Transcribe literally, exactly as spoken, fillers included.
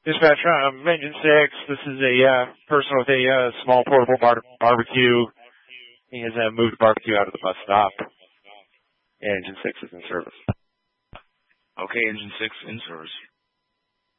Dispatch, um, Engine six, this is a uh, person with a uh, small portable bar- barbecue. He has uh, moved the barbecue out of the bus stop. And Engine six is in service. Okay, Engine six in service.